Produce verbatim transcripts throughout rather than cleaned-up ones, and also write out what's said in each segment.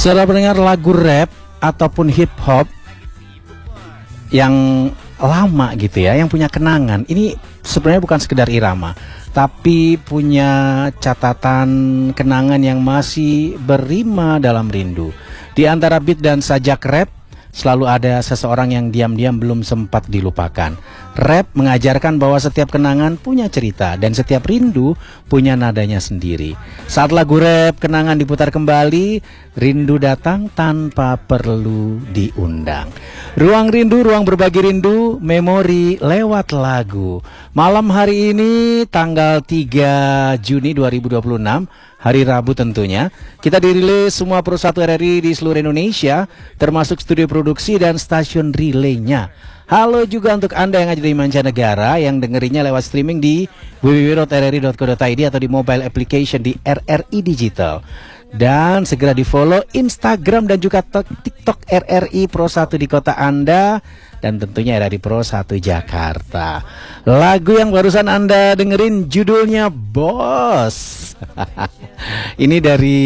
Saudara pendengar, lagu rap ataupun hip hop yang lama gitu ya, yang punya kenangan, ini sebenarnya bukan sekedar irama, tapi punya catatan kenangan yang masih berrima dalam rindu. Di antara beat dan sajak rap, selalu ada seseorang yang diam-diam belum sempat dilupakan. Rap mengajarkan bahwa setiap kenangan punya cerita dan setiap rindu punya nadanya sendiri. Saat lagu rap kenangan diputar kembali, rindu datang tanpa perlu diundang. Ruang rindu, ruang berbagi rindu, memori lewat lagu. Malam hari ini tanggal tiga Juni dua ribu dua puluh enam, hari Rabu tentunya, kita dirilis semua Pro satu R R I di seluruh Indonesia, termasuk studio produksi dan stasiun relaynya. Halo juga untuk Anda yang ada di mancanegara yang dengerinnya lewat streaming di w w w dot r r i dot co dot i d atau di mobile application di R R I Digital. Dan segera di follow Instagram dan juga TikTok R R I Pro satu di kota Anda, dan tentunya R R I Pro satu Jakarta. Lagu yang barusan Anda dengerin judulnya Bos. Ini dari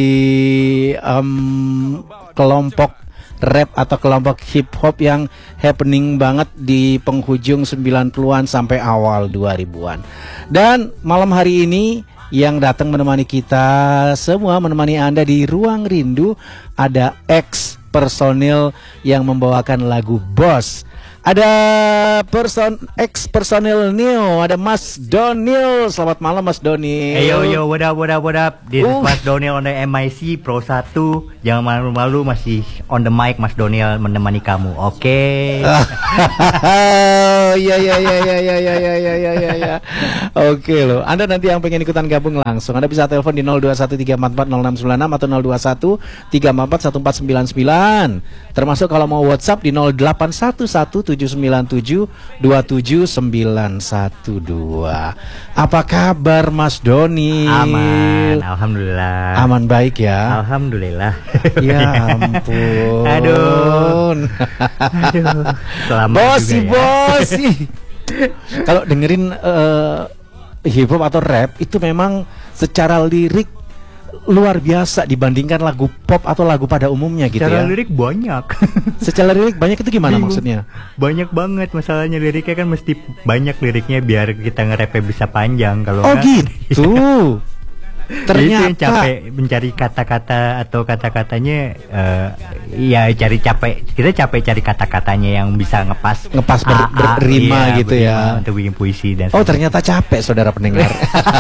um, kelompok rap atau kelompok hip hop yang happening banget di penghujung sembilan puluhan sampai awal dua ribuan. Dan malam hari ini yang datang menemani kita semua, menemani Anda di Ruang Rindu, ada ex personil yang membawakan lagu Bos. Ada person ex personil Neo, ada Mas Donil. Selamat malam Mas Donil. Hey yo yo, what up what up what up. This is Mas Donil on the M I C Pro satu. Jangan malu-malu, masih on the mic Mas Donil menemani kamu. Oke. Ya ya ya ya ya ya ya ya ya ya ya. Oke loh. Anda nanti yang pengen ikutan gabung langsung, Anda bisa telepon di nol dua satu tiga empat empat nol enam sembilan enam atau nol dua satu tiga empat empat satu empat sembilan sembilan. Termasuk kalau mau WhatsApp di nol delapan satu satu tujuh sembilan tujuh dua tujuh sembilan satu dua. Apa kabar Mas Doni? Aman, alhamdulillah. Aman baik ya. Alhamdulillah. Ya ampun. Aduh. Aduh. Selamat bos juga sih, ya. bos sih. Kalau dengerin uh, hip hop atau rap itu memang secara lirik luar biasa dibandingkan lagu pop atau lagu pada umumnya gitu Secara ya. lirik banyak. Secara lirik banyak itu gimana Bingung. maksudnya? Banyak banget, masalahnya liriknya kan mesti banyak liriknya biar kita nge-rapnya bisa panjang. Kalau Oh enggak, gitu. Ternyata itu yang capek mencari kata-kata atau kata-katanya, uh, ya cari capek kita capek cari kata-katanya yang bisa ngepas ngepas ber, A, A, berrima iya, gitu berrima ya untuk bikin puisi dan oh ternyata capek saudara pendengar.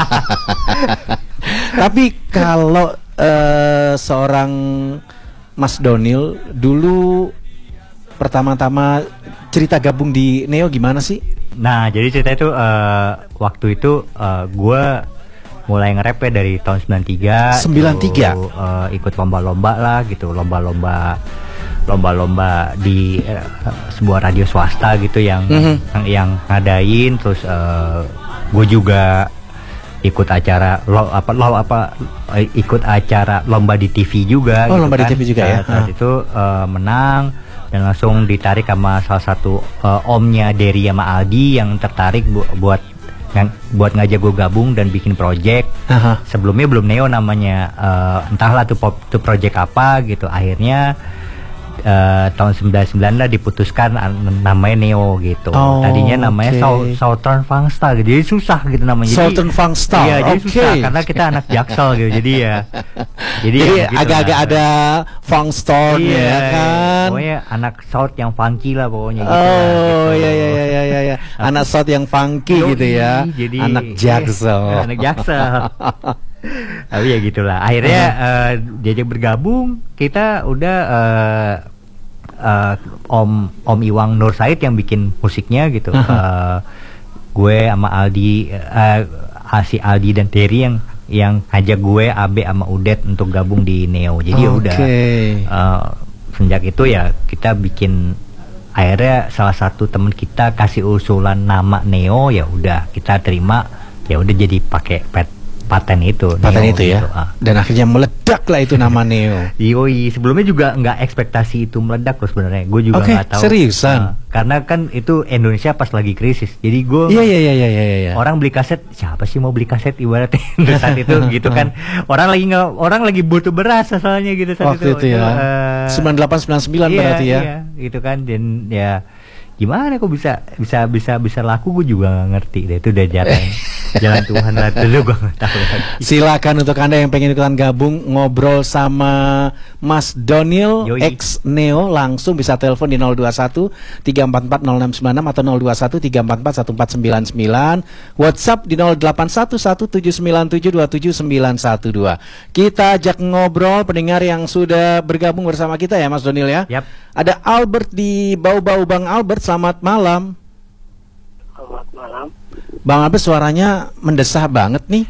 Tapi kalau uh, seorang Mas Donil dulu pertama-tama cerita gabung di Neo gimana sih? Nah jadi cerita itu uh, waktu itu uh, gue mulai nge-rap ya dari tahun sembilan tiga. sembilan tiga Tuh, uh, ikut lomba-lomba lah gitu, lomba-lomba lomba-lomba di uh, sebuah radio swasta gitu yang mm-hmm. yang, yang ngadain. Terus uh, gue juga ikut acara lo apa lo apa ikut acara lomba di T V juga. Oh, gitu lomba kan. di T V juga ya. Saat ah. itu uh, menang dan langsung ditarik sama salah satu uh, omnya Dery sama Aldi yang tertarik bu buat yang buat ngajak gue gabung dan bikin project. Aha. Sebelumnya belum Neo namanya, uh, entahlah tuh pop tuh project apa gitu. Akhirnya uh, tahun sembilan puluh sembilan lah diputuskan namanya Neo gitu. Oh, tadinya namanya okay. Southern Fangsta gitu. Jadi susah gitu namanya. Southern Fangsta. Iya, jadi okay. susah karena kita anak Jaksel gitu. Jadi ya jadi agak-agak ya, gitu ada Fangstone iya, ya kan. Pokoknya anak South yang funky lah pokoknya gitu. Oh lah, gitu. iya iya iya iya ya. Anak South yang funky Yoi, gitu ya. Jadi anak Jaksel. Anak Jaksel. Tapi ya gitulah. Akhirnya uh, diajak bergabung, kita udah uh, uh, Om Om Iwang Nur Said yang bikin musiknya gitu. uh, gue sama Aldi, uh, si Aldi dan Terry yang yang ngajak gue, Abe sama Udet untuk gabung di Neo. Jadi ya udah uh, sejak itu ya kita bikin. Akhirnya salah satu teman kita kasih usulan nama Neo, ya udah kita terima, ya udah jadi pakai pet paten itu. Paten Neo itu ya. gitu. Ah. Dan akhirnya meledak lah itu nama Neo. Yoi, sebelumnya juga nggak ekspektasi itu meledak loh sebenarnya. Gue juga Oke, nggak tahu. seriusan? Nah, karena kan itu Indonesia pas lagi krisis. Jadi gue Iya iya iya iya iya. iya. orang beli kaset, siapa sih mau beli kaset ibaratnya saat itu gitu kan. Orang lagi nggak orang lagi butuh beras soalnya gitu saat Waktu itu, ya. eh, sembilan delapan sembilan sembilan iya, berarti ya. Iya, gitu kan. Dan ya gimana kok bisa bisa bisa bisa laku, gue juga nggak ngerti deh. Itu udah jalan jalan Tuhan lah dulu, gue nggak tahu lagi. Silakan untuk Anda yang pengen ikutan gabung ngobrol sama Mas Donil Yoi. X Neo, langsung bisa telepon di nol dua satu tiga empat empat nol enam sembilan enam atau nol dua satu tiga empat empat satu empat sembilan sembilan, WhatsApp di nol delapan satu satu tujuh sembilan tujuh dua tujuh sembilan satu dua. Kita ajak ngobrol pendengar yang sudah bergabung bersama kita ya Mas Donil ya. Yap. Ada Albert di Bau-Bau. Bang Albert, selamat malam. Selamat malam. Bang Albert suaranya mendesah banget nih.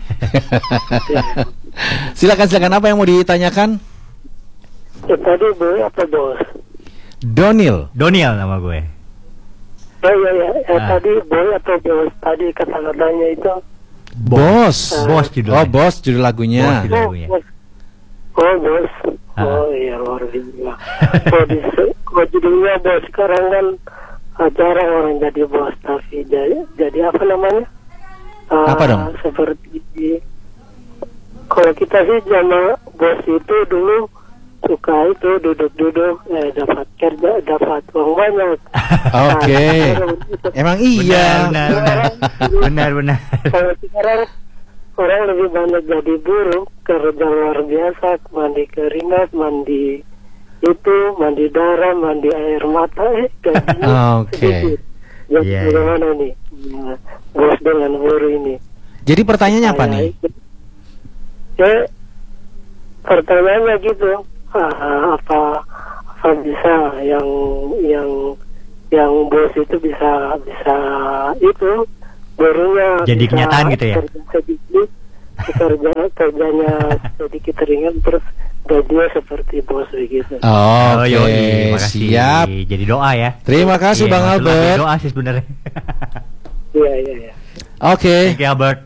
Silakan silakan, apa yang mau ditanyakan? Ya, tadi boy apa bos? Donil. Doniel nama gue. Oh iya ya, ya Ah. tadi boy atau bos? Tadi kata-katanya itu. Bos. Bos judulnya. Oh, bos judul lagunya. Bos judul. Oh, lagunya. bos. Oh bos. Ah. Oh iya luar biasa. Oh, di, oh judulnya bos. Sekarang kan ah, jarang orang jadi bos, tapi jadi, jadi apa namanya? Ah, Apa dong? Seperti kalau kita sih zaman bos itu dulu suka itu duduk-duduk eh, dapat kerja, dapat uang banyak. Oke. Nah, Emang iya. Benar, benar, benar, benar. kalau sekarang orang lebih banyak jadi buruh, kerja luar biasa, mandi keringat, mandi itu, mandi darah, mandi air mata, eh gajinya Oke. sedikit. Jadi Iya, bagaimana nih ya, bos dengan buruh ini? Jadi pertanyaannya apa Saya nih? ikut- Ya, pertanyaannya gitu, ah, apa apa bisa yang yang yang bos itu bisa bisa itu buruhnya Jadi bisa kenyataan gitu ya? kerja sedikit, kerja kerjanya sedikit ringan, terus gajinya seperti bos begitu. Oh, Oke, yoi, makasih. siap. Jadi doa ya. Terima kasih Iya, Bang maksud lagu Albert. Doa sih sebenarnya. Iya iya iya. Oke, Thank you Albert.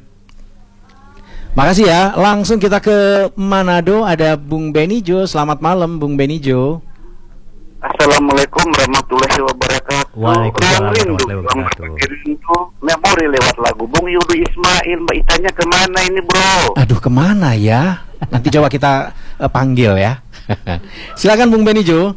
makasih ya. Langsung kita ke Manado, ada Bung Benijo. Selamat malam Bung Benijo. Assalamualaikum warahmatullahi wabarakatuh. Waalaikumsalam Orang rindu, warahmatullahi orang wabarakatuh. berbagi rindu, memori lewat lagu Bung Yudi Ismail. Mbak Itanya kemana ini bro? Aduh, kemana ya? Nanti coba kita eh, panggil ya. Silakan Bung Benijo.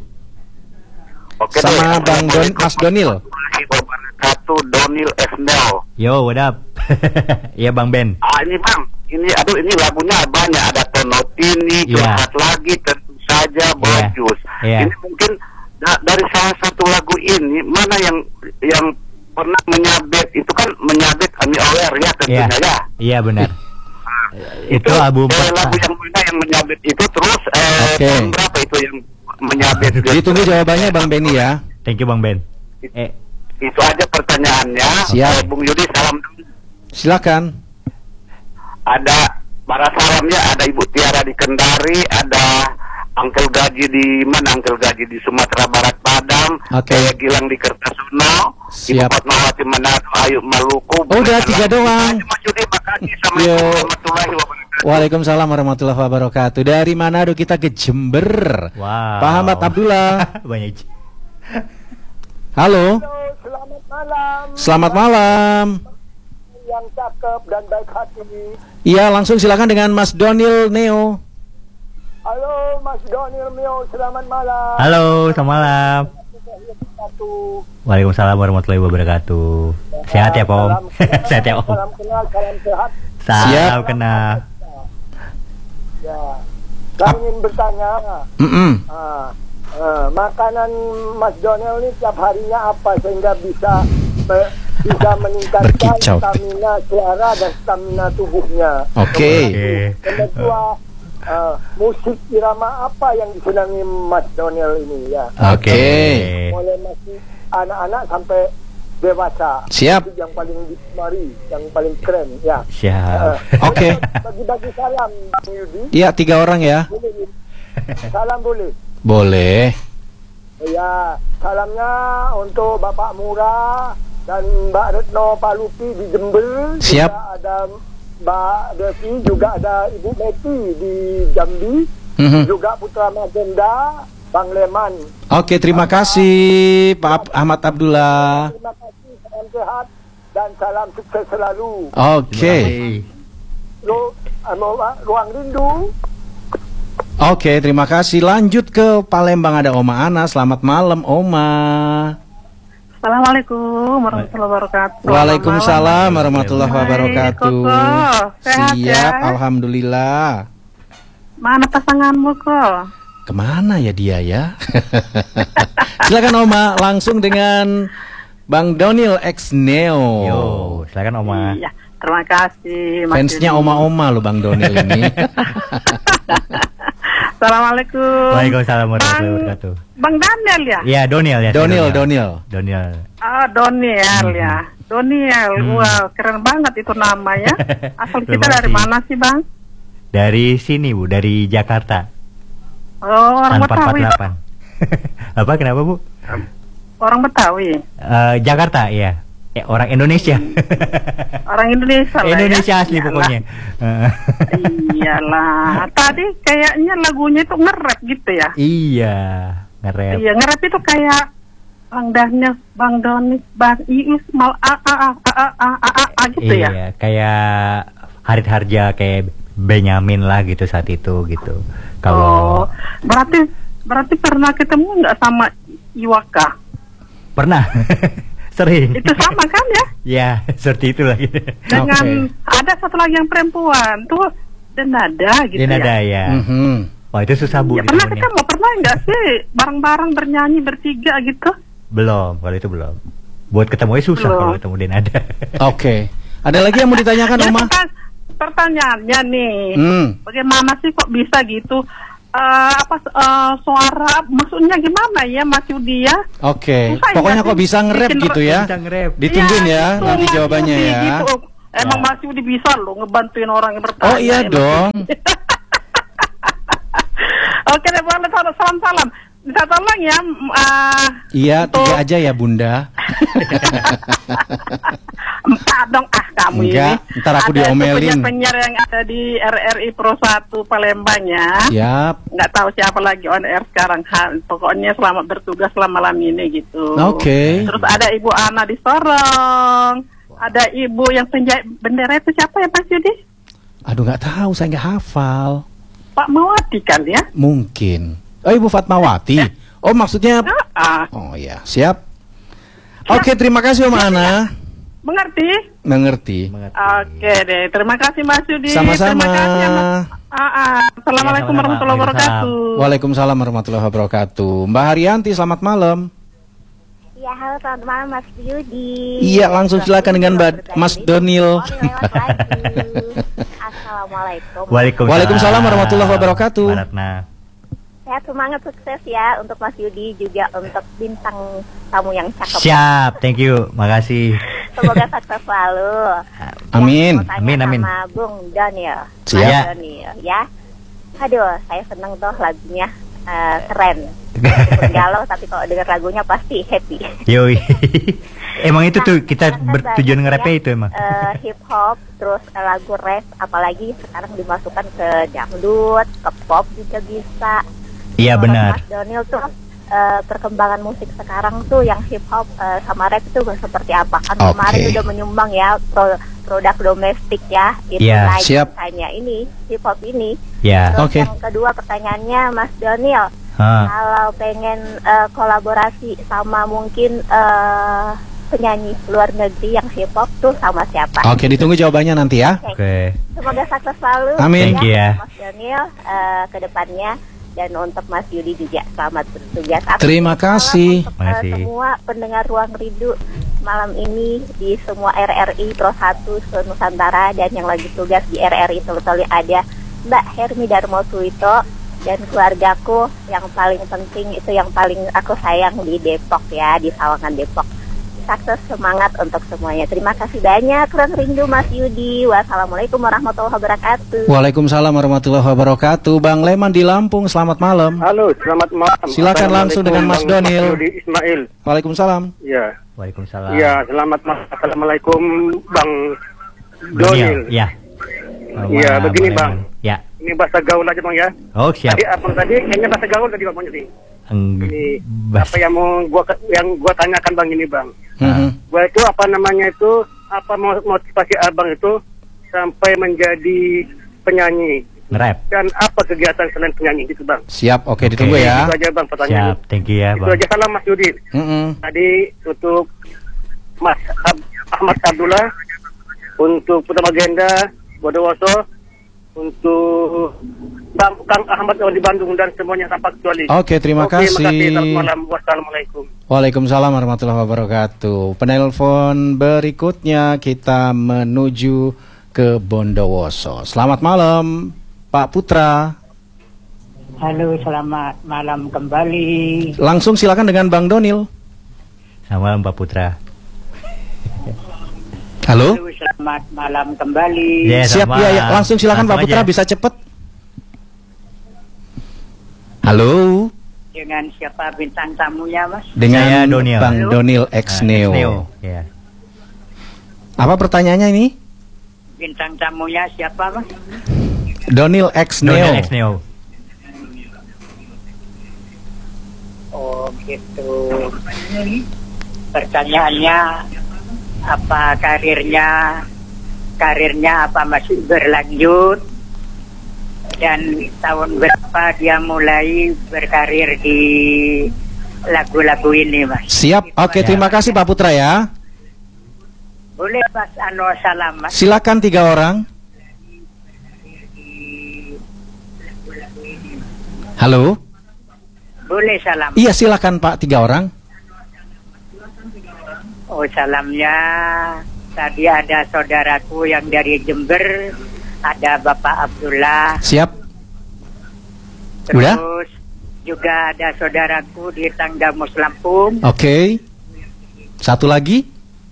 Oke Sama deh. Bang Don, Mas Donil. Warahmatullahi wabarakatuh. Donil F. Nel. Yo, what up? Iya Bang Ben. Ah ini bang, ini aduh ini lagunya banyak, ada Tonotini, Iya. curhat lagi, tentu saja bagus. Iya. Ini mungkin da- dari salah satu lagu ini mana yang yang pernah menyabet, itu kan menyabet Ami Ower ya Iya. tentunya ya. Iya benar. Itu Itu album eh, pertama. lagu yang mana yang menyabet itu, terus eh, Oke. tahun berapa itu yang menyabet? Ditunggu jawabannya Bang Beni ya. Thank you Bang Ben. Eh, Itu aja pertanyaannya. Siap. Eh, Bung Yudi salam dulu. Silakan. Ada para salamnya, ada Ibu Tiara di Kendari, ada Angkel Gaji di mana? Angkel Gaji di Sumatera Barat Padang, Oke. Saya Gilang di Kertasono, Ibu Siap. Fatmawati Manado, Ayu Maluku. Oh, udah tiga doang. Mas Yudi, makasih. Yo. Assalamualaikum warahmatullahi wabarakatuh. Waalaikumsalam warahmatullahi wabarakatuh. Dari Manado kita ke Jember. wow. Pak Ahmad Abdullah. Banyak. Halo. Selamat malam Selamat malam. yang cakep dan baik hati. Iya, langsung silakan dengan Mas Donil Neo. Halo Mas Donil Mio, selamat malam. Halo, selamat malam. Waalaikumsalam warahmatullahi wabarakatuh. Sehat ya, Om? Sehat ya, Om? Salam kenal, salam sehat. Salam Siap. kenal. Ya, saya ingin bertanya, Mm-mm. ah, ah, makanan Mas Donel ini tiap harinya apa sehingga bisa me- bisa meningkatkan Berkicau. stamina suara dan stamina tubuhnya. Oke. Oke. Yang kedua, ah, musik irama apa yang disenangi Mas Donel ini ya? Oke. Mulai masih anak-anak sampai dewasa. Siap. Musik yang paling digemari, yang paling keren ya. Siap. Oke. Bagi-bagi salam Bang Yudi. Iya, tiga orang ya. Boleh. Salam boleh. Boleh. Ya, salamnya untuk Bapak Mura dan Mbak Retno Palupi di Jember. Siap. Juga ada Mbak Devi, juga ada Ibu Betty di Jambi, Mhm. juga Putra Magenda, Bang Leman. Oke, terima kasih Pak Ahmad Abdullah. Terima kasih, salam sehat dan salam sukses selalu. Oke. Lu, anu, Ruang Rindu. Oke, terima kasih. Lanjut ke Palembang, ada Oma Ana. Selamat malam, Oma. Assalamualaikum warahmatullahi wabarakatuh. Waalaikumsalam warahmatullahi wabarakatuh. Hai, Koko. Sehat Siap, ya? alhamdulillah. Mana pasanganmu kok? Kemana ya dia ya? Silakan Oma, langsung dengan Bang Donil X Neo. Yo, silakan Oma. Iya, terima kasih. Mas Fansnya Yudi. Oma-Oma loh Bang Donil ini. Assalamualaikum. Waalaikumsalam warahmatullahi Bang- wabarakatuh. Bang Daniel ya? Iya, Doniel ya. Donil, Doniel. Donil. Doniel. Ah, Doniel Hmm. ya. Doniel, Hmm. wow, keren banget itu nama ya. Asal kita Terima dari kasih. mana sih, Bang? Dari sini Bu, dari Jakarta. Oh, orang Tanpa Betawi. delapan. Apa kenapa Bu? Orang Betawi. Eh, Jakarta ya. Eh, orang Indonesia. Orang Indonesia lah Indonesia ya. asli Iyalah. pokoknya. Eh, Iyalah. Tadi kayaknya lagunya itu nge-rap gitu ya. iya, nge-rap. Iya, nge-rap itu kayak Bang Daniel, Bang Doni, Bang Iis, mal a a a a a a a a, a gitu ya. Iya, kayak Harit Harja, kayak Benyamin lah gitu saat itu gitu. Kalau Oh, berarti berarti pernah ketemu nggak sama Iwaka? pernah sering. Itu sama kan ya? Ya, seperti itu lagi. Dengan Oke. ada satu lagi yang perempuan tuh Denada gitu Ini ada ya. ya. Mhm. Wah, itu susah Bu Ya, pernah ditemunya. ketemu, pernah nggak sih bareng-bareng bernyanyi bertiga gitu? Belum, kalau itu belum. Buat ketemu susah Belum. kalau ketemu Denada. Oke. Ada lagi yang mau ditanyakan Jadi Oma? perta- pertanyaannya nih, Hmm. bagaimana sih kok bisa gitu? Eh, apa eh, suara maksudnya gimana ya Mas Yudi ya? Oke. Susah ya Pokoknya sih kok bisa nge-rap bikin gitu re- ya? Bisa nge-rap. Ditungguin Iya, ya itu, nanti Mas jawabannya Yudi ya. gitu. Emang Ya. Mas Yudi bisa loh ngebantuin orang yang bertanya. Oh iya ya, Mas dong. Yudi. Oke deh, boleh salam-salam. Minta tolong ya. m- ah, Iya, untuk- tiga aja ya Bunda. Empat dong ah kamu Enggak, ini. ntar aku Ada tuh diomelin. penyiar-penyiar yang ada di R R I Pro satu Palembang ya. Yap. Nggak tahu siapa lagi on air sekarang. Ha, pokoknya selamat bertugas selama malam ini gitu. Oke. Terus ada Ibu Ana di Sorong. Ada Ibu yang penjahit bendera itu siapa ya Mas Yudi? Aduh nggak tahu, saya nggak hafal. Pak Mawati kan ya? Mungkin. Oh Ibu Fatmawati. Oh maksudnya. Ah, ah. Oh ya, siap. Oke, terima kasih Om Ana. Mengerti? Mengerti. Mengerti. Oke deh, terima kasih Mas Yudi. Sama-sama. Terima kasih ya, Mas. Ah, ah. Assalamualaikum Ya, sama-sama. warahmatullahi wabarakatuh. Waalaikumsalam warahmatullahi wabarakatuh. Mbak Haryanti, selamat malam. Ya, halo selamat malam Mas Yudi. Iya, langsung silakan dengan Mbak- Mas Donil. Oh, lewat lagi. Assalamualaikum. Waalaikumsalam. Waalaikumsalam warahmatullahi wabarakatuh. Mbak Ratna. Sehat, semangat, sukses ya untuk Mas Yudi, juga untuk bintang tamu yang cakep. Siap, thank you, makasih. Semoga sukses selalu. Amin. Ya, mau tanya Amin, amin. Sama Bung Daniel. Siap. Mas Daniel, ya. Aduh, saya seneng tuh lagunya, eh, keren. Meskipun galau, tapi kalau denger lagunya pasti happy. Yoi. Emang itu tuh kita Kan bertujuan banyak nge-rapnya ya, itu emang. eh, hip hop, terus eh, lagu rap, apalagi sekarang dimasukkan ke dangdut, ke pop juga bisa. Iya, Menurut benar. Mas Donil tuh eh, perkembangan musik sekarang tuh yang hip hop eh, sama rap itu seperti apa? Kan Oke. kemarin udah menyumbang ya pro- produk domestik ya, itu Iya, naik siap. misalnya ini hip hop ini. Ya. Terus Oke. yang kedua pertanyaannya Mas Donil, Hah. kalau pengen eh, kolaborasi sama mungkin eh, penyanyi luar negeri yang hip hop tuh sama siapa? Oke, ditunggu jawabannya nanti ya. Oke. Semoga sukses selalu. Amin. Thank you ya. Mas Daniel eh, ke depannya, dan untuk Mas Yudi juga selamat bertugas. Aku Terima salam kasih. untuk, eh, Makasih. semua pendengar Ruang Rindu malam ini di semua R R I Pro satu se-Nusantara, dan yang lagi tugas di R R I Tolu-Tolu ada Mbak Hermi Darmo Suito dan keluargaku yang paling penting itu yang paling aku sayang di Depok ya, di Sawangan Depok. Sukses, semangat untuk semuanya. Terima kasih banyak. Ruang Rindu Mas Yudi. Wassalamualaikum warahmatullahi wabarakatuh. Waalaikumsalam warahmatullahi wabarakatuh. Bang Leman di Lampung, selamat malam. Halo, selamat malam. Silakan langsung dengan Mas Assalamualaikum, Donil. Bang Yudi Ismail. Waalaikumsalam. Ya. Waalaikumsalam. Iya, selamat malam. Assalamualaikum Bang Doniel. Donil. Ya. Iya, begini boleh, Bang. boleh. Ya. Ini bahasa gaul aja Bang ya. Oh, siap. Tadi abang tadi kayaknya bahasa gaul tadi Bang tadi. Eng- Ini bas- apa yang mau gua yang gua tanyakan Bang ini Bang. Mhm. Gua itu apa namanya itu apa mo- motivasi abang itu sampai menjadi penyanyi Nge-rap. dan apa kegiatan selain penyanyi gitu Bang. Siap, oke, Oke. ditunggu ya. Itu aja Bang pertanyaan. Siap, thank you ya, Itu Bang. aja, salam Mas Yudi. Mm-mm. Tadi untuk Mas Ab- Ahmad Abdullah, untuk Putra Magenda, Bondowoso, untuk Bang Kang Ahmad yang di Bandung dan semuanya tanpa kecuali. Oke, terima Oke, kasih. makasih. Selamat malam. Wassalamualaikum. Waalaikumsalam warahmatullahi wabarakatuh. Penelpon berikutnya kita menuju ke Bondowoso. Selamat malam, Pak Putra. Halo, selamat malam kembali. Langsung silakan dengan Bang Donil. Selamat malam, Pak Putra. Halo. Halo, selamat malam kembali. Ya, Siap selamat ya, ya. malam. Langsung silakan Pak Langsung Putra, aja. bisa cepet. Halo. Dengan siapa bintang tamunya, Mas? Dengan Saya Donil. Bang Halo. Donil X Nah, Neo. Neo, ya. Apa pertanyaannya ini? Bintang tamunya siapa, Mas? Donil X Neo. Donil X Neo. Oh, gitu. Pertanyaannya, apa karirnya? Karirnya apa masih berlanjut? Dan tahun berapa dia mulai berkarir di lagu-lagu ini, Mas? Siap. Oke, terima kasih Pak Putra ya. Boleh, Mas Ano, salam, Mas. Silakan tiga orang. Halo. Boleh salam. Iya, silakan Pak, tiga orang. Oh, salamnya tadi ada saudaraku yang dari Jember, ada Bapak Abdullah. Siap. Terus Udah? juga ada saudaraku di Tanggamus Lampung. Oke. Satu lagi.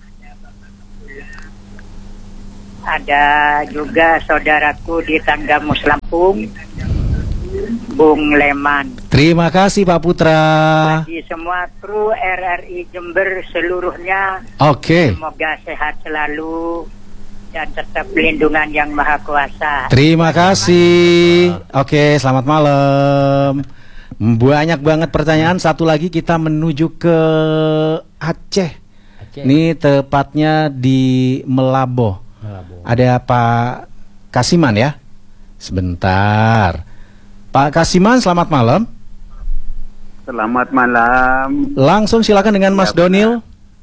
Ada juga saudaraku di Tanggamus Lampung, Bung Leman. Terima kasih Pak Putra. Bagi semua kru R R I Jember seluruhnya, Oke. semoga sehat selalu dan tetap pelindungan yang Maha Kuasa. Terima kasih. Oke, selamat malam. Banyak banget pertanyaan. Satu lagi kita menuju ke Aceh. Ini tepatnya di Melabo. Ada Pak Kasiman ya. Sebentar. Pak Kasiman, selamat malam. Selamat malam. Langsung silakan dengan Mas Ya, Donil.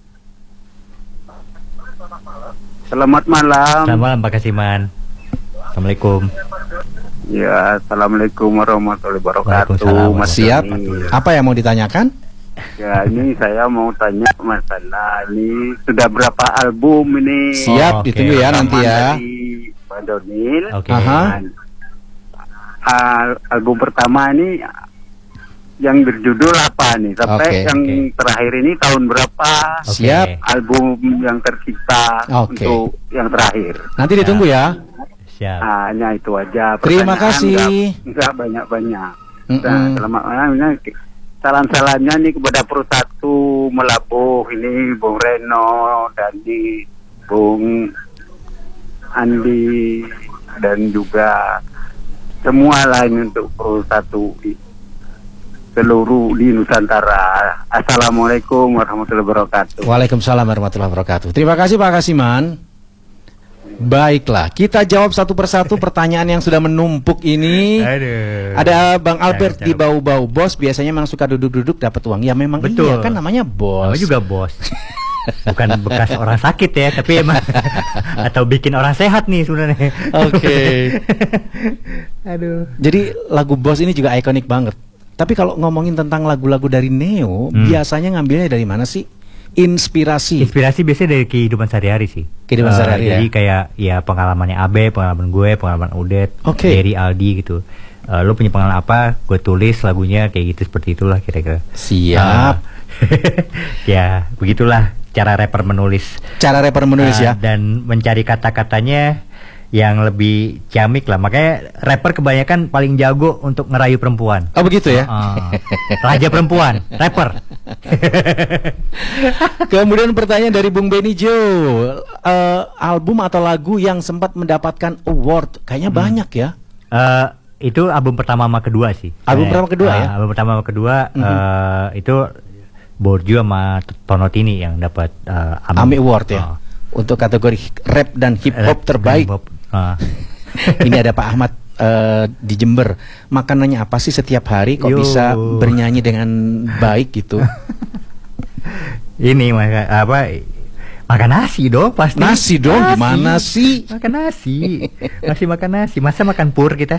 Selamat malam. Selamat malam, Pak Kasiman. Assalamualaikum. Ya, assalamualaikum warahmatullahi wabarakatuh. Waalaikumsalam. Mas Siap. Doni. Apa yang mau ditanyakan? Ya, ini saya mau tanya masalah ini sudah berapa album ini? Siap, Oke. ditunggu ya nanti ya. Dari Pak Donil. Oke. Aha. Dan, al- album pertama ini yang berjudul apa nih? Sampai Oke, yang oke. terakhir ini tahun berapa? Oke. Siap. Album yang tercipta Oke. untuk yang terakhir. Nanti ditunggu ya. Siap. Hanya itu aja. Terima Pertanyaan kasih. nggak- Nggak banyak-banyak. Mm-mm. Nah, selamat malam. Ini salam-salamnya nih kepada Persatu Melabuh ini, Bung Reno, Dandi, Bung Andi, dan juga semua lain untuk Persatu seluruh di Nusantara. Assalamualaikum warahmatullahi wabarakatuh. Waalaikumsalam warahmatullahi wabarakatuh. Terima kasih Pak Kasiman. Baiklah, kita jawab satu persatu pertanyaan yang sudah menumpuk ini. Aduh. Ada Bang Albert Cakep, di cakep. bau-bau. Bos biasanya memang suka duduk-duduk dapat uang. Ya memang Betul. iya kan namanya bos. Namanya juga bos. Bukan bekas orang sakit ya, tapi emang atau bikin orang sehat nih sebenarnya. Oke. Aduh. Jadi lagu Bos ini juga ikonik banget. Tapi kalau ngomongin tentang lagu-lagu dari Neo, Hmm. biasanya ngambilnya dari mana sih? Inspirasi. Inspirasi biasanya dari kehidupan sehari-hari sih. Kehidupan Eh, sehari-hari Jadi ya? kayak ya pengalamannya Abe, pengalaman gue, pengalaman Udet, Oke. dari Aldi gitu. Eh, lo punya pengalaman apa? Gue tulis lagunya kayak gitu, seperti itulah kira-kira. Siap. Eh, ya begitulah cara rapper menulis. Cara rapper menulis Eh, ya. Dan mencari kata-katanya yang lebih ciamik lah. Makanya rapper kebanyakan paling jago untuk ngerayu perempuan. Oh begitu ya? Uh, raja perempuan, rapper. Kemudian pertanyaan dari Bung Benny Jo, uh, album atau lagu yang sempat mendapatkan award, kayaknya hmm. banyak ya? Uh, itu album pertama sama kedua sih. Album eh, pertama kedua uh, ya? Album pertama sama kedua mm-hmm. uh, itu Borju sama Tonotini yang dapat uh, AMI Award ya? Uh. Untuk kategori rap dan hip hop terbaik. Hip-hop. Uh. Ini ada Pak Ahmad uh, di Jember. Makanannya apa sih setiap hari kok Yo. bisa bernyanyi dengan baik gitu? Ini maka apa? Makan nasi dong pasti. Nasi dong nasi. Gimana sih? Makan nasi. Masih makan nasi. Masa makan pur kita?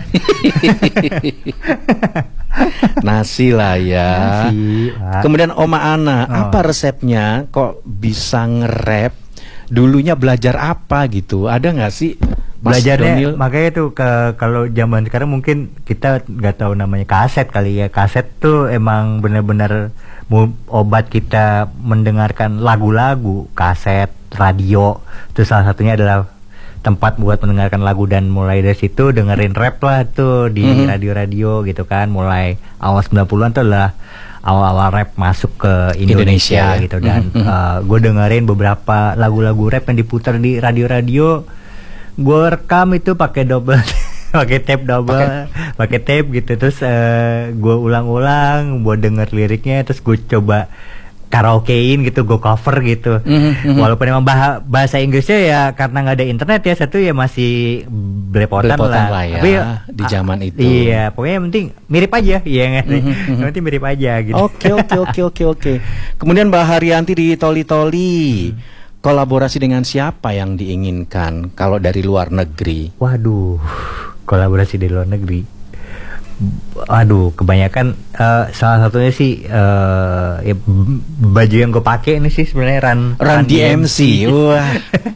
Nasi lah ya. Nasi, kemudian Oma Ana, oh. apa resepnya kok bisa nge-rap? Dulunya belajar apa gitu? Ada nggak sih? Belajarnya Donil? Makanya tuh ke, kalau zaman sekarang mungkin kita nggak tahu namanya kaset kali ya. Kaset tuh emang benar-benar obat kita mendengarkan lagu-lagu. Kaset, radio, itu salah satunya adalah tempat buat mendengarkan lagu, dan mulai dari situ dengerin rap lah tuh di mm-hmm. radio-radio gitu kan. Mulai awal sembilan puluhan tuh adalah awal-awal rap masuk ke Indonesia, Indonesia gitu, dan mm-hmm. uh, gue dengerin beberapa lagu-lagu rap yang diputar di radio-radio. Gue rekam itu pakai double pakai tape double pakai tape gitu, terus uh, gue ulang-ulang buat denger liriknya, terus gue coba karaokein gitu, gue cover gitu. Mm-hmm. Walaupun emang bah- bahasa Inggrisnya ya karena nggak ada internet ya, satu ya masih belepotan, belepotan lah. lah ya, tapi di zaman itu. Iya, pokoknya yang penting mirip aja, iya nggak? Mm-hmm. Yang penting mirip aja gitu. Oke oke oke oke oke. Kemudian Mbak Haryanti di Toli Toli, hmm. kolaborasi dengan siapa yang diinginkan kalau dari luar negeri? Waduh, kolaborasi dari luar negeri. Aduh, kebanyakan uh, salah satunya sih uh, ya, baju yang gue pakai ini sih sebenarnya Run Run D M C. Wah.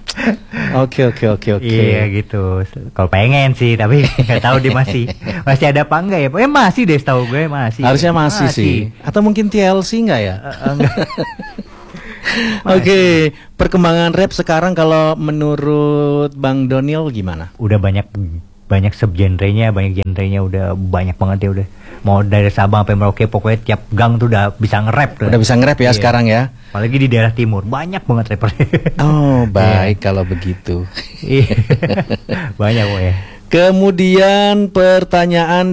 Oke oke oke oke. Iya gitu. Kalau pengen sih, tapi nggak tahu dia masih masih ada apa enggak ya? Eh masih deh, setahu gue masih. Harusnya masih, masih sih. Atau mungkin T L C enggak ya? Uh, uh, enggak. Oke, okay. Perkembangan rap sekarang kalau menurut Bang Donil gimana? Udah banyak banyak subgenrenya, banyak genrenya, udah banyak banget ya, udah mau dari Sabang sampai Merauke, pokoknya tiap gang tuh udah bisa nge-rap tuh. Udah bisa nge-rap ya, iya. Sekarang ya. Apalagi di daerah timur banyak banget rapper. Oh, baik kalau begitu. Banyak kok ya. Kemudian pertanyaan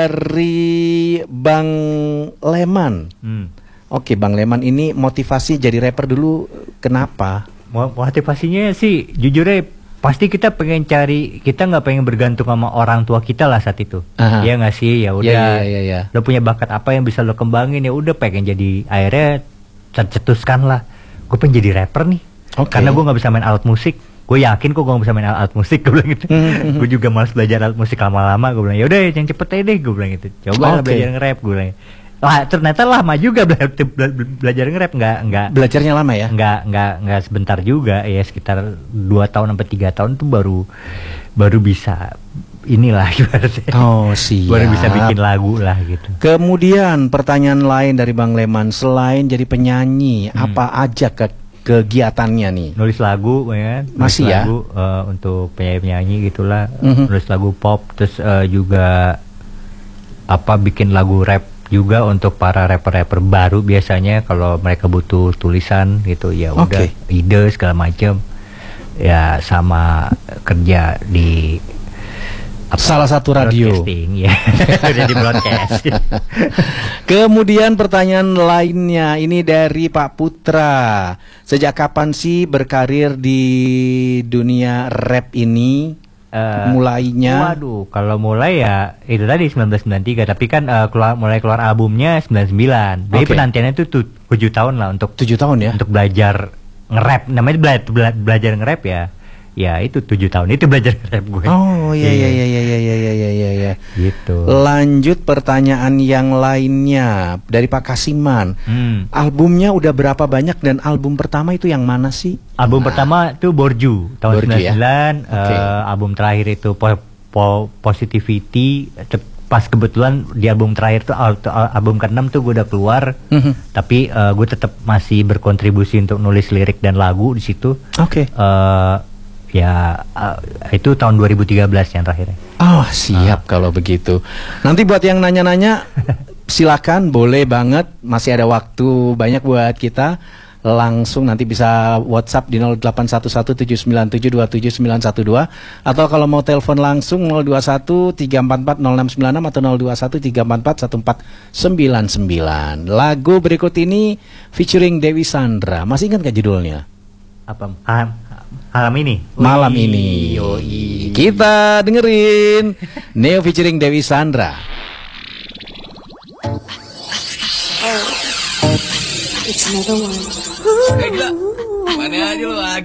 dari Bang Leman. Hmm. Oke, Bang Leman, ini motivasi jadi rapper dulu kenapa? Motivasinya sih jujurnya pasti kita pengen cari, kita nggak pengen bergantung sama orang tua kita lah saat itu. Aha. Ya nggak sih, ya udah. Ya, ya, ya, ya. Lo punya bakat apa yang bisa lo kembangin, ya udah pengen jadi, akhirnya tercetuskan lah. Gue pengen jadi rapper nih. Okay. Karena gue nggak bisa main alat musik. Gue yakin kok gue nggak bisa main alat musik, gue bilang gitu. Gue juga malas belajar alat musik lama-lama. Gue bilang ya udah yang cepet aja deh, gue bilang gitu. Coba okay. belajar nge-rap, gue bilang. Wah, ternyata lama juga bela- bela- belajar nge-rap, nggak nggak belajarnya lama ya, nggak nggak nggak sebentar juga ya, sekitar dua tahun sampai tiga tahun tuh baru baru bisa inilah ibaratnya. Oh siap. Baru bisa bikin lagu lah gitu. Kemudian pertanyaan lain dari Bang Leman, selain jadi penyanyi hmm. apa aja ke kegiatannya nih? Nulis lagu ya, nulis masih lagu, ya uh, untuk penyanyi-penyanyi gitulah, mm-hmm. nulis lagu pop, terus uh, juga apa bikin lagu rap juga untuk para rapper-rapper baru, biasanya kalau mereka butuh tulisan gitu ya udah okay. ide segala macam ya, sama kerja di apa, salah satu radio ya. Udah di broadcast. Kemudian pertanyaan lainnya ini dari Pak Putra, sejak kapan sih berkarir di dunia rap ini? Uh, mulainya, waduh, kalau mulai ya itu tadi sembilan belas sembilan puluh tiga, tapi kan uh, keluar, mulai keluar albumnya sembilan puluh sembilan. Jadi okay. penantiannya itu tujuh tahun lah untuk tujuh tahun ya untuk belajar nge-rap. Namanya bela bela belajar nge-rap ya. Ya itu tujuh tahun itu belajar nge-rap gue. Oh iya iya iya iya iya iya iya iya ya. Gitu. Lanjut pertanyaan yang lainnya dari Pak Kasiman. Hmm. Albumnya udah berapa banyak dan album pertama itu yang mana sih? Album nah. pertama itu Borju tahun Borju, sembilan puluh sembilan. Ya? Okay. Uh, album terakhir itu po po Positivity. Pas kebetulan di album terakhir tuh, album keenam tuh gue udah keluar, mm-hmm. tapi uh, gue tetap masih berkontribusi untuk nulis lirik dan lagu di situ. Oke. Okay. Uh, ya uh, itu tahun dua ribu tiga belas yang terakhir. Oh siap uh. kalau begitu. Nanti buat yang nanya-nanya silakan, boleh banget, masih ada waktu banyak buat kita. Langsung nanti bisa WhatsApp di nol delapan satu satu tujuh sembilan tujuh dua tujuh sembilan satu dua, atau kalau mau telepon langsung nol dua satu tiga empat empat nol enam sembilan enam atau nol dua satu tiga empat empat satu empat sembilan sembilan. Lagu berikut ini featuring Dewi Sandra. Masih ingat gak judulnya? Apa? Ah, malam ini. Malam ini. Yoi. Kita dengerin Neo featuring Dewi Sandra. It's another one. Eh gila, mana aja lu lagi.